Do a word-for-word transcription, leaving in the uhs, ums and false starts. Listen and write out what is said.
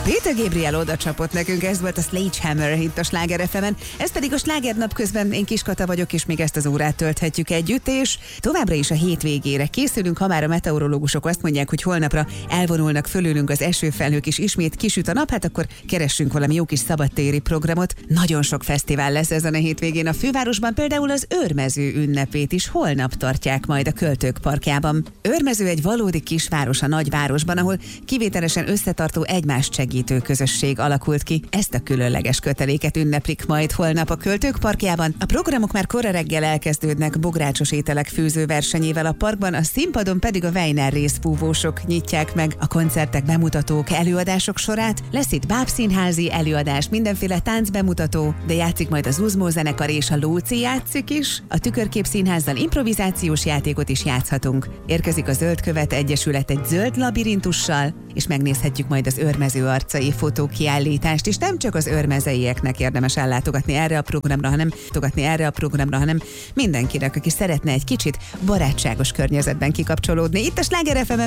Péter Gabriel oda csapott nekünk, ez volt a Sledgehammer itt a Sláger ef emen, ez pedig a Slágernap közben, én Kiskata vagyok, és még ezt az órát tölthetjük együtt, és továbbra is a hétvégére készülünk, ha már a meteorológusok azt mondják, hogy holnapra elvonulnak fölülünk az esőfelhők, és ismét kisüt a nap, hát akkor keressünk valami jó kis szabadtéri programot. Nagyon sok fesztivál lesz ezen a hétvégén a fővárosban, például az Őrmező ünnepét is holnap tartják majd a Költők Parkjában. Őrmező egy valódi kisváros a nagyvárosban, ahol kivételesen összetartó, egymást segítő közösség alakult ki. Ezt a különleges köteléket ünneplik majd holnap a Költők Parkjában. A programok már kora reggel elkezdődnek bográcsos ételek főzőversenyével a parkban, a színpadon pedig a Weiner részfúvósok nyitják meg a koncertek, bemutatók, előadások sorát. Lesz itt bábszínházi előadás, mindenféle táncbemutató, de játszik majd az Uzmó zenekar és a Lóci játszik is. A Tükörkép Színházzal improvizációs játékot is játszhatunk. Érkezik a Zöldkövet Egyesület egy zöld labirintussal, és megnézhetjük majd az Őrmező arcai fotókiállítást, és nem csak az őrmezeieknek érdemes ellátogatni erre a programra, hanem togatni erre a programra, hanem mindenkinek, aki szeretne egy kicsit barátságos környezetben kikapcsolódni. Itt a Sláger ef emen